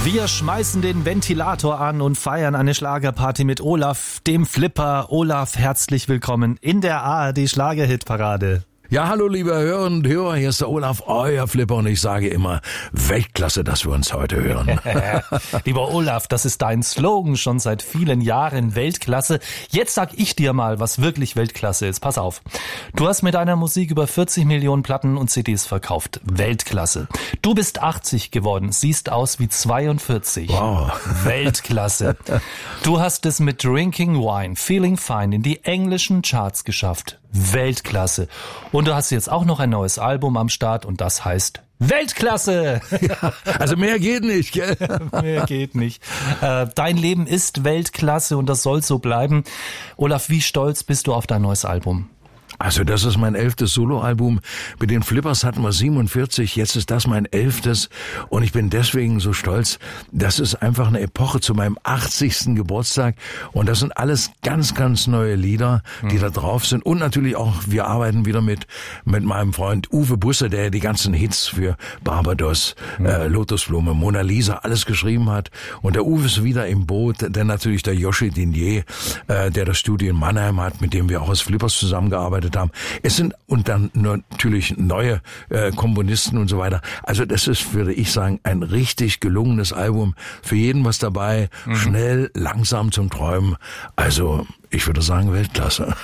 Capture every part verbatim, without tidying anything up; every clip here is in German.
Wir schmeißen den Ventilator an und feiern eine Schlagerparty mit Olaf, dem Flipper. Olaf, herzlich willkommen in der A R D Schlagerhitparade. Ja, hallo liebe Hörerinnen und Hörer, hier ist der Olaf, euer Flipper, und ich sage immer, Weltklasse, dass wir uns heute hören. Lieber Olaf, das ist dein Slogan schon seit vielen Jahren, Weltklasse. Jetzt sag ich dir mal, was wirklich Weltklasse ist. Pass auf. Du hast mit deiner Musik über vierzig Millionen Platten und C Ds verkauft. Weltklasse. Du bist achtzig geworden, siehst aus wie zweiundvierzig. Wow. Weltklasse. Du hast es mit Drinking Wine, Feeling Fine in die englischen Charts geschafft. Weltklasse. Und du hast jetzt auch noch ein neues Album am Start und das heißt Weltklasse. Ja, also mehr geht nicht, gell? Mehr geht nicht. Äh, dein Leben ist Weltklasse und das soll so bleiben. Olaf, wie stolz bist du auf dein neues Album? Also das ist mein elftes Soloalbum. Mit den Flippers hatten wir siebenundvierzig, jetzt ist das mein elftes. Und ich bin deswegen so stolz. Das ist einfach eine Epoche zu meinem achtzigsten Geburtstag. Und das sind alles ganz, ganz neue Lieder, die mhm. da drauf sind. Und natürlich auch, wir arbeiten wieder mit mit meinem Freund Uwe Busse, der die ganzen Hits für Barbados, mhm. äh, Lotusblume, Mona Lisa, alles geschrieben hat. Und der Uwe ist wieder im Boot. Denn natürlich der Joshi Dinier, äh, der das Studio in Mannheim hat, mit dem wir auch als Flippers zusammengearbeitet haben. Es sind und dann natürlich neue äh, Komponisten und so weiter. Also das ist, würde ich sagen, ein richtig gelungenes Album. Für jeden was dabei. Mhm. Schnell, langsam zum Träumen. Also ich würde sagen Weltklasse.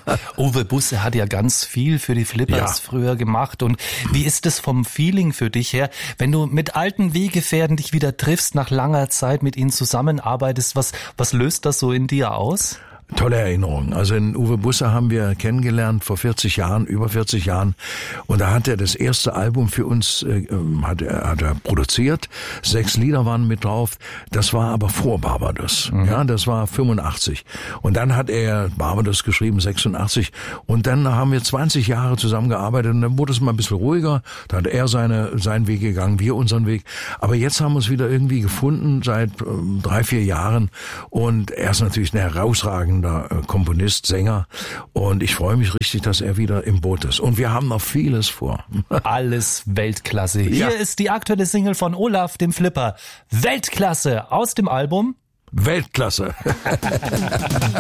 Uwe Busse hat ja ganz viel für die Flippers ja. früher gemacht. Und wie ist es vom Feeling für dich her, wenn du mit alten Weggefährten dich wieder triffst, nach langer Zeit mit ihnen zusammenarbeitest? Was, was löst das so in dir aus? Tolle Erinnerung. Also in Uwe Busse haben wir kennengelernt vor vierzig Jahren, über vierzig Jahren. Und da hat er das erste Album für uns, äh, hat, er, hat er produziert. Sechs Lieder waren mit drauf. Das war aber vor Barbados. Mhm. Ja, das war fünfundachtzig. Und dann hat er Barbados geschrieben, sechsundachtzig. Und dann haben wir zwanzig Jahre zusammengearbeitet. Und dann wurde es mal ein bisschen ruhiger. Da hat er seine, seinen Weg gegangen, wir unseren Weg. Aber jetzt haben wir uns wieder irgendwie gefunden seit äh, drei, vier Jahren. Und er ist natürlich eine herausragende Komponist, Sänger, und ich freue mich richtig, dass er wieder im Boot ist. Und wir haben noch vieles vor. Alles Weltklasse. Hier ja. ist die aktuelle Single von Olaf, dem Flipper. Weltklasse aus dem Album Weltklasse.